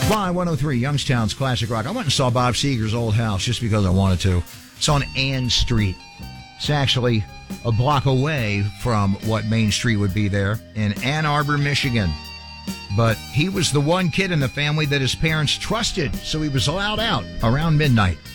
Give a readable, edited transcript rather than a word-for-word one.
Y103, Youngstown's Classic Rock. I went and saw Bob Seger's old house just because I wanted to. It's on Ann Street. It's actually a block away from what Main Street would be there in Ann Arbor, Michigan. But he was the one kid in the family that his parents trusted, so he was allowed out around midnight.